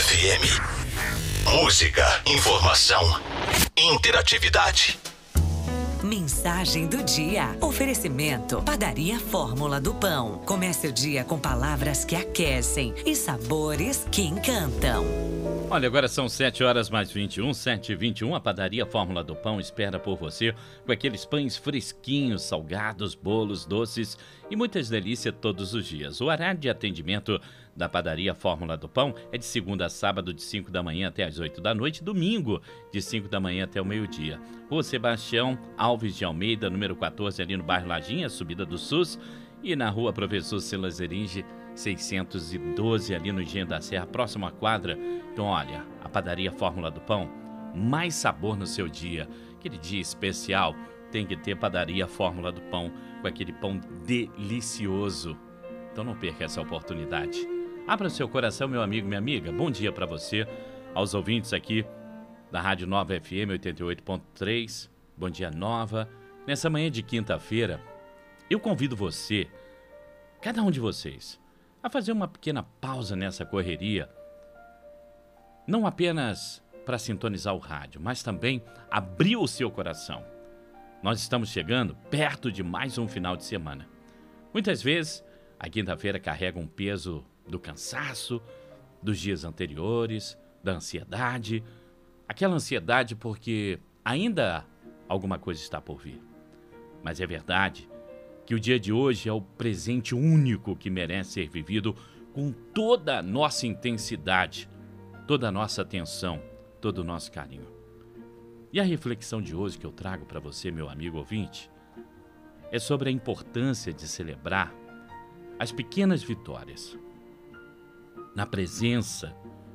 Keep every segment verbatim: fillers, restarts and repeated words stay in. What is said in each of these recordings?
F M. Música, informação, interatividade. Mensagem do dia. Oferecimento. Padaria Fórmula do Pão. Comece o dia com palavras que aquecem e sabores que encantam. Olha, agora são sete horas mais vinte e um, sete e vinte e um. A Padaria Fórmula do Pão espera por você com aqueles pães fresquinhos, salgados, bolos, doces e muitas delícias todos os dias. O horário de atendimento da Padaria Fórmula do Pão é de segunda a sábado, de cinco da manhã até as oito da noite, domingo, de cinco da manhã até o meio-dia. Rua Sebastião Alves de Almeida, número quatorze, ali no bairro Lajinha, subida do SUS, e na Rua Professor Silas Eringe, seiscentos e doze, ali no Engenho da Serra, próximo à quadra. Então, olha, a Padaria Fórmula do Pão, mais sabor no seu dia. Aquele dia especial tem que ter Padaria Fórmula do Pão, com aquele pão delicioso. Então não perca essa oportunidade. Abra seu coração, meu amigo, minha amiga. Bom dia para você, aos ouvintes aqui da Rádio Nova F M oitenta e oito ponto três. Bom dia, Nova. Nessa manhã de quinta-feira, eu convido você, cada um de vocês, a fazer uma pequena pausa nessa correria, não apenas para sintonizar o rádio, mas também abrir o seu coração. Nós estamos chegando perto de mais um final de semana. Muitas vezes, a quinta-feira carrega um peso do cansaço, dos dias anteriores, da ansiedade, aquela ansiedade porque ainda alguma coisa está por vir. Mas é verdade que o dia de hoje é o presente único que merece ser vivido com toda a nossa intensidade, toda a nossa atenção, todo o nosso carinho. E a reflexão de hoje que eu trago para você, meu amigo ouvinte, é sobre a importância de celebrar as pequenas vitórias na presença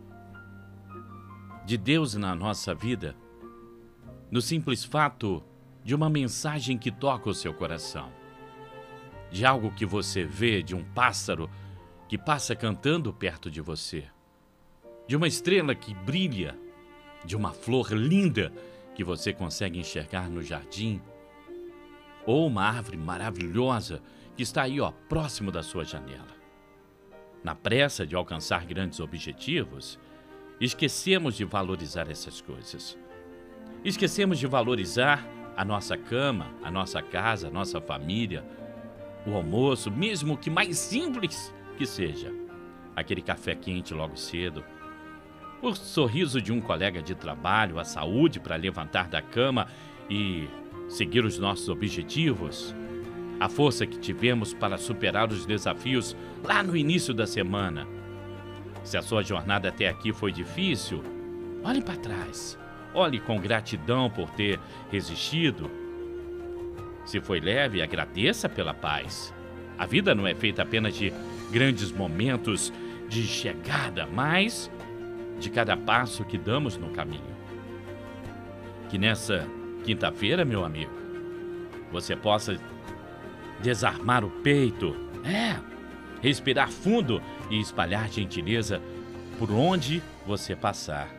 de Deus na nossa vida, no simples fato de uma mensagem que toca o seu coração, de algo que você vê, de um pássaro que passa cantando perto de você, de uma estrela que brilha, de uma flor linda que você consegue enxergar no jardim, ou uma árvore maravilhosa que está aí, ó, próximo da sua janela. Na pressa de alcançar grandes objetivos, esquecemos de valorizar essas coisas. Esquecemos de valorizar a nossa cama, a nossa casa, a nossa família, o almoço, mesmo que mais simples que seja. Aquele café quente logo cedo, o sorriso de um colega de trabalho, a saúde para levantar da cama e seguir os nossos objetivos, a força que tivemos para superar os desafios lá no início da semana. Se a sua jornada até aqui foi difícil, olhe para trás. Olhe com gratidão por ter resistido. Se foi leve, agradeça pela paz. A vida não é feita apenas de grandes momentos de chegada, mas de cada passo que damos no caminho. Que nessa quinta-feira, meu amigo, você possa desarmar o peito, é, respirar fundo e espalhar gentileza por onde você passar.